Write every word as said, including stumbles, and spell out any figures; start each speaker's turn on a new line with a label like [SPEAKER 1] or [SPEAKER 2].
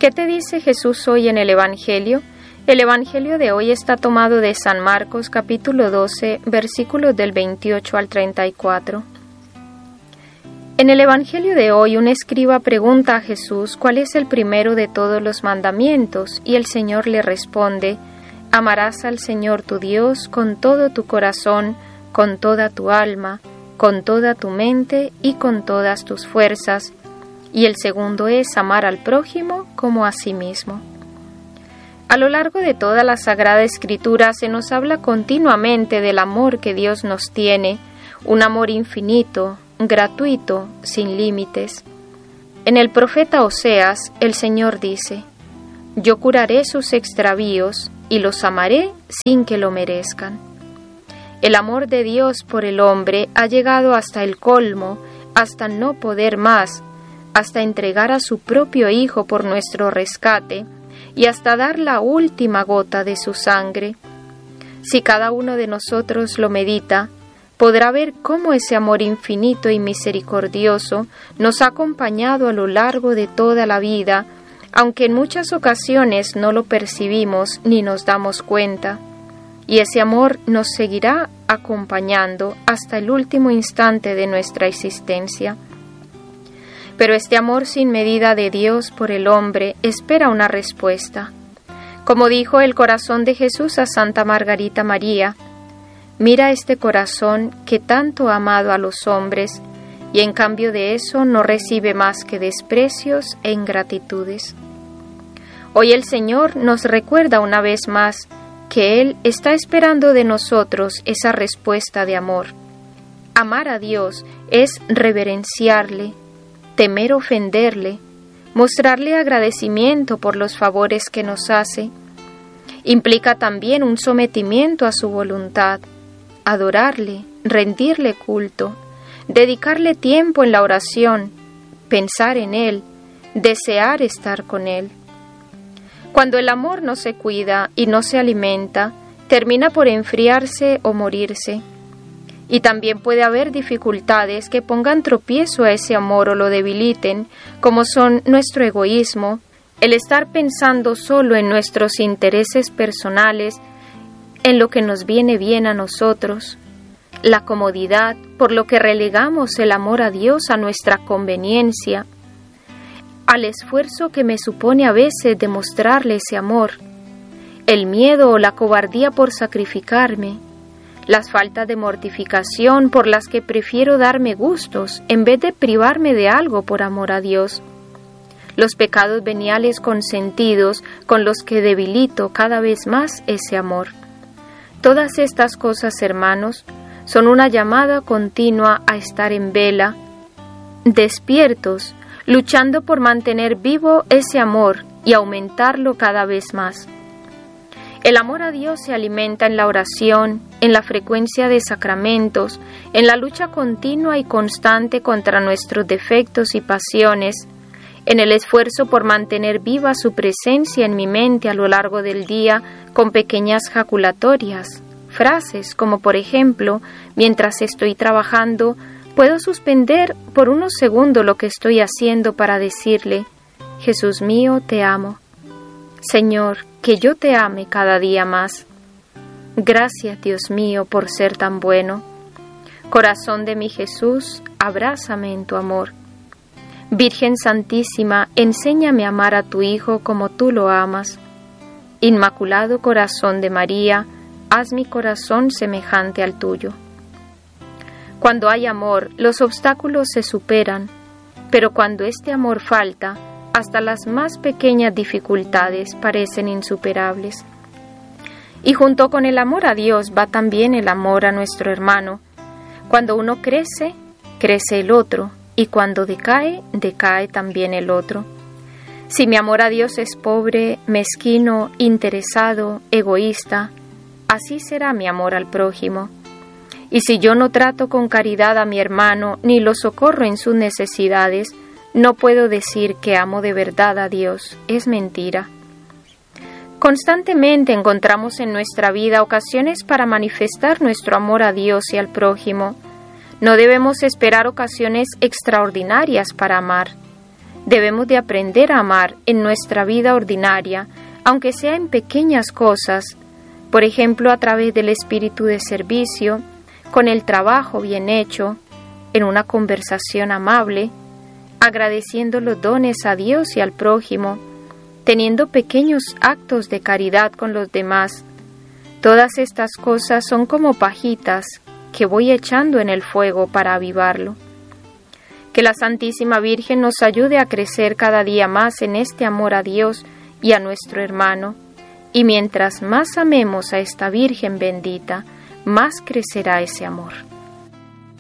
[SPEAKER 1] ¿Qué te dice Jesús hoy en el Evangelio? El Evangelio de hoy está tomado de San Marcos capítulo doce, versículos del veintiocho al treinta y cuatro. En el Evangelio de hoy, un escriba pregunta a Jesús cuál es el primero de todos los mandamientos, y el Señor le responde: amarás al Señor tu Dios con todo tu corazón, con toda tu alma, con toda tu mente y con todas tus fuerzas. Y el segundo es amar al prójimo como a sí mismo. A lo largo de toda la Sagrada Escritura se nos habla continuamente del amor que Dios nos tiene, un amor infinito, gratuito, sin límites. En el profeta Oseas, el Señor dice: yo curaré sus extravíos y los amaré sin que lo merezcan. El amor de Dios por el hombre ha llegado hasta el colmo, hasta no poder más, hasta entregar a su propio Hijo por nuestro rescate y hasta dar la última gota de su sangre. Si cada uno de nosotros lo medita, podrá ver cómo ese amor infinito y misericordioso nos ha acompañado a lo largo de toda la vida, aunque en muchas ocasiones no lo percibimos ni nos damos cuenta. Y ese amor nos seguirá acompañando hasta el último instante de nuestra existencia. Pero este amor sin medida de Dios por el hombre espera una respuesta. Como dijo el corazón de Jesús a Santa Margarita María: mira este corazón que tanto ha amado a los hombres, y en cambio de eso no recibe más que desprecios e ingratitudes. Hoy el Señor nos recuerda una vez más que Él está esperando de nosotros esa respuesta de amor. Amar a Dios es reverenciarle, temer ofenderle, mostrarle agradecimiento por los favores que nos hace. Implica también un sometimiento a su voluntad, adorarle, rendirle culto, dedicarle tiempo en la oración, pensar en Él, desear estar con Él. Cuando el amor no se cuida y no se alimenta, termina por enfriarse o morirse. Y también puede haber dificultades que pongan tropiezo a ese amor o lo debiliten, como son nuestro egoísmo, el estar pensando solo en nuestros intereses personales, en lo que nos viene bien a nosotros, la comodidad, por lo que relegamos el amor a Dios a nuestra conveniencia, al esfuerzo que me supone a veces demostrarle ese amor, el miedo o la cobardía por sacrificarme, las faltas de mortificación por las que prefiero darme gustos en vez de privarme de algo por amor a Dios, los pecados veniales consentidos con los que debilito cada vez más ese amor. Todas estas cosas, hermanos, son una llamada continua a estar en vela, despiertos, luchando por mantener vivo ese amor y aumentarlo cada vez más. El amor a Dios se alimenta en la oración, en la frecuencia de sacramentos, en la lucha continua y constante contra nuestros defectos y pasiones, en el esfuerzo por mantener viva su presencia en mi mente a lo largo del día con pequeñas jaculatorias, frases como por ejemplo, mientras estoy trabajando, puedo suspender por unos segundos lo que estoy haciendo para decirle: Jesús mío, te amo. Señor, que yo te ame cada día más. Gracias, Dios mío, por ser tan bueno. Corazón de mi Jesús, abrázame en tu amor. Virgen Santísima, enséñame a amar a tu Hijo como tú lo amas. Inmaculado Corazón de María, haz mi corazón semejante al tuyo. Cuando hay amor, los obstáculos se superan, pero cuando este amor falta, hasta las más pequeñas dificultades parecen insuperables. Y junto con el amor a Dios va también el amor a nuestro hermano. Cuando uno crece, crece el otro, y cuando decae, decae también el otro. Si mi amor a Dios es pobre, mezquino, interesado, egoísta, así será mi amor al prójimo. Y si yo no trato con caridad a mi hermano, ni lo socorro en sus necesidades, no puedo decir que amo de verdad a Dios, es mentira. Constantemente encontramos en nuestra vida ocasiones para manifestar nuestro amor a Dios y al prójimo. No debemos esperar ocasiones extraordinarias para amar. Debemos de aprender a amar en nuestra vida ordinaria, aunque sea en pequeñas cosas, por ejemplo a través del espíritu de servicio, con el trabajo bien hecho, en una conversación amable, agradeciendo los dones a Dios y al prójimo, teniendo pequeños actos de caridad con los demás. Todas estas cosas son como pajitas que voy echando en el fuego para avivarlo. Que la Santísima Virgen nos ayude a crecer cada día más en este amor a Dios y a nuestro hermano, y mientras más amemos a esta Virgen bendita, más crecerá ese amor.